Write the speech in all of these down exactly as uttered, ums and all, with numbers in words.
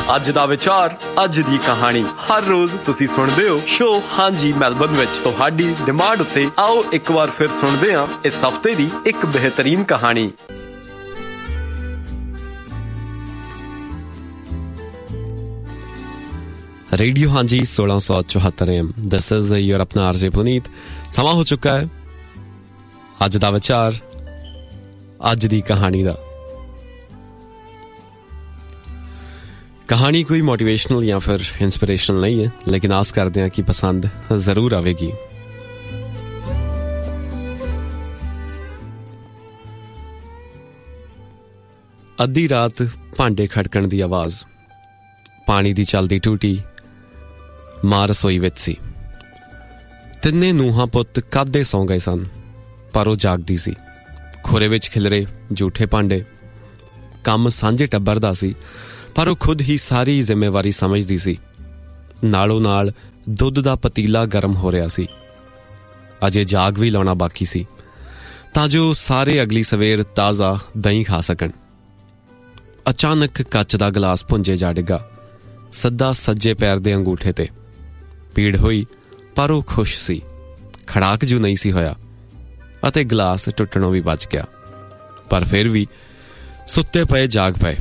ਅੱਜ ਦਾ ਵਿਚਾਰ, ਅੱਜ ਦੀ ਕਹਾਣੀ। ਹਰ ਰੋਜ਼ ਤੁਸੀਂ ਸੁਣਦੇ ਹੋ ਸ਼ੋ ਹਾਂਜੀ ਮੈਲਬਨ ਵਿੱਚ। ਤੁਹਾਡੀ ਡਿਮਾਂਡ ਉੱਤੇ ਆਓ ਇੱਕ ਵਾਰ ਫਿਰ ਸੁਣਦੇ ਹਾਂ ਇਸ ਹਫ਼ਤੇ ਦੀ ਇੱਕ ਬਿਹਤਰੀਨ ਕਹਾਣੀ। रेडियो हाँ जी सोलह सौ चौहत्तर एम दिस इज योर अपना आरजे पुनीत। समा हो चुका है अज दा विचार, अज दी कहानी दा। कहानी कोई मोटिवेशनल या फिर इंस्पिरेशनल नहीं है, लेकिन आस करते हैं कि पसंद जरूर आवेगी। अद्धी रात भांडे खड़कण दी आवाज, पानी दी चलदी टूटी। मां रसोई विच सी। तिन्ने नूहां पुत्त कादे सौ गए सन, पर वो जागदी सी। खुरे विच खिलरे झूठे भांडे। काम सांझे टब्बर दा सी, पर वो खुद ही सारी जिम्मेवारी समझदी सी। नालों नाल दुध दा पतीला गर्म हो रहा सी। अजे जाग भी लाउणा बाकी सी, तां जो सारे अगली सवेर ताज़ा दही खा सकण। अचानक कच दा गिलास भुंजे जा डिगा, सदा सज्जे पैर दे अंगूठे ते। पीड़ हुई, पर वो खुश सी। खड़ाक जो नहीं सी होया अते गिलास टुटणों भी बच गया, पर फिर भी सुत्ते पे जाग पे।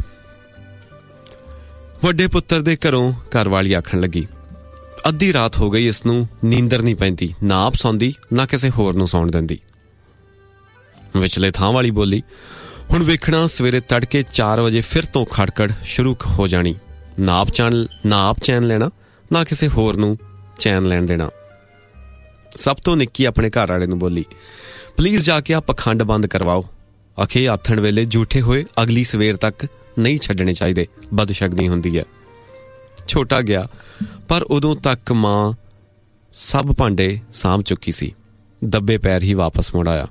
वड्डे पुत्तर दे घरों घरवाली आखण लगी, अद्धी रात हो गई, इसनूं नींदर नहीं पैंदी, ना आप सौंदी ना किसे होर नूं सौण दिंदी। विचले थां वाली बोली, हुण वेखਣਾ सवेरे तड़के चार बजे फिर तो खड़कड़ शुरू हो जानी। ना आप चैन ना आप चैन लेना, ना किसी होर नूं चैन लैण देना। सब तो निक्की अपने घर वाले नूं बोली, प्लीज़ जाके आ पखंड बंद करवाओ। आखे आथण वेले झूठे होए अगली सवेर तक नहीं छड्डणे चाहीदे, बदशगनी हुंदी है। छोटा गया, पर उदों तक मां सब भांडे साम चुकी सी। दब्बे पैर ही वापस मुड़ आया।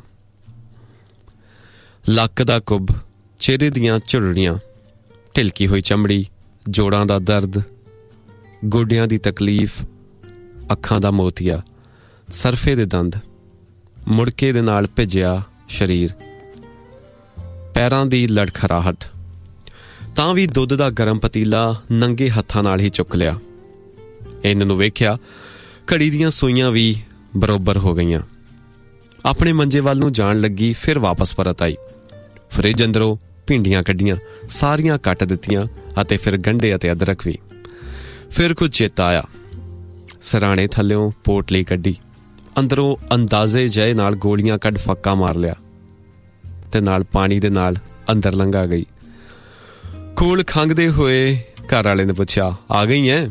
लक दा कुब, चेहरे दियां झुरड़ियां, ढिलकी हुई चमड़ी, जोड़ां दा दर्द, गोडियां दी तकलीफ, अखां दा मोतिया, सरफे दे दंद, मुड़के दे नाल भिजिया शरीर, पैरां दी लड़खड़ाहट। तां भी दुध दा गरम पतीला नंगे हत्थां नाल ही चुक लिया। इन्हां नूं वेखिया घड़ी दियां सूईयां भी बरोबर हो गईयां। अपने मंजे वाल नूं जाण लगी, फिर वापस परत आई। फ्रिज अंदरों भिंडियां कड्डियां, सारियां कट दित्तियां अते फिर गंढे अते अदरक भी। फिर कुछ चेता आया, सराणे थल्लियों पोटली कड्डी, अंदरों अंदाजे जय नाल गोलियां कड फक्का मार लिया ते नाल पानी दे नाल अंदर लंघा गई। कोल खंघदे होए घर वाले ने पुछया, आ गई है?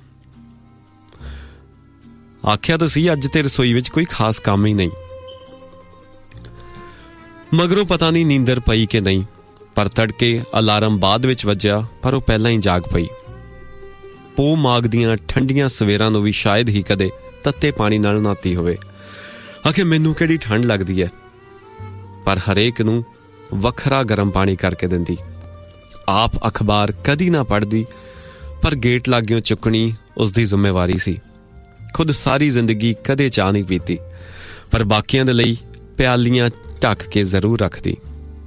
आख्या तो सी अज ते रसोई विच कोई खास काम ही नहीं। मगरों पता नहीं नींदर पई कि नहीं, पर तड़के अलार्म बाद विच वज्या, पर वो पहला ही जाग पई। पो माग दियां ठंडियां सवेरां नूं भी शायद ही कदे तत्ते पानी नाल नहाती होवे। आखे मैनू किहड़ी ठंड लगदी है, पर हरेक नूं वखरा गर्म पानी करके दिंदी। आप अखबार कदी ना पढ़दी, पर गेट लागियों चुकनी उसदी जिम्मेवारी सी। खुद सारी जिंदगी कदे चाह नहीं पीती, पर बाकियां दे लई प्यालियां ढक के जरूर रखदी।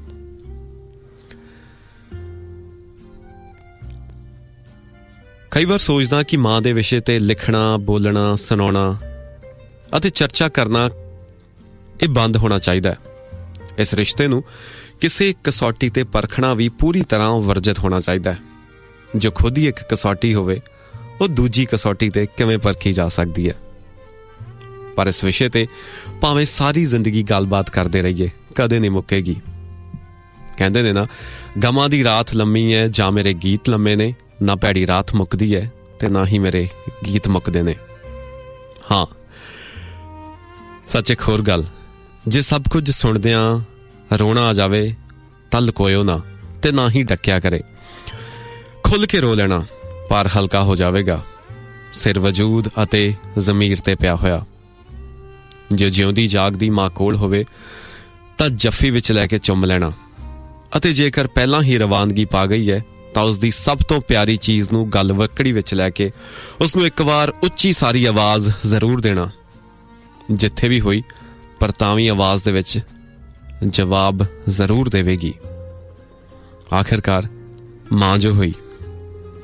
कई बार सोचदा कि मां दे विषय ते लिखना, बोलना, सुनाउणा अते चर्चा करना ये बंद होना चाहिए। इस रिश्ते नूं किसी कसौटी ते परखना भी पूरी तरह वर्जित होना चाहिए। जो खुद ही एक कसौटी होवे, वो दूजी कसौटी ते किवें परखी जा सकती है। पर इस विषय ते भावें सारी जिंदगी गलबात करते रहिए, कदे नहीं मुक्केगी। कहंदे ने ना, गमां दी रात लम्मी है, जां मेरे गीत लम्मे ने। ना भैड़ी रात मुकदी है ते ना ही मेरे गीत मुकदे ने। हाँ, सच एक होर गल, जे सब कुछ सुनदियां रोना आ जावे तां लकोयो ना ते ना ही डक्या करे। खुल के रो लेना, पर हल्का हो जावेगा। सिर वजूद अते जमीर ते पिया होया। जो जिउंदी जागदी मां कोल होवे तां जफ्फी विच लैके चुम लेना, अते जेकर पहलां ही रवानगी पा गई है ਤਾਂ ਉਸਦੀ ਸਭ ਤੋਂ ਪਿਆਰੀ ਚੀਜ਼ ਨੂੰ ਗੱਲ ਵਕੜੀ ਵਿੱਚ ਲੈ ਕੇ ਉਸਨੂੰ ਇੱਕ ਵਾਰ ਉੱਚੀ ਸਾਰੀ ਆਵਾਜ਼ ਜ਼ਰੂਰ ਦੇਣਾ। ਜਿੱਥੇ ਵੀ ਹੋਈ, ਪਰ ਤਾਂ ਵੀ ਆਵਾਜ਼ ਦੇ ਵਿੱਚ ਜਵਾਬ ਜ਼ਰੂਰ ਦੇਵੇਗੀ। ਆਖਿਰਕਾਰ ਮਾਂ ਜੋ ਹੋਈ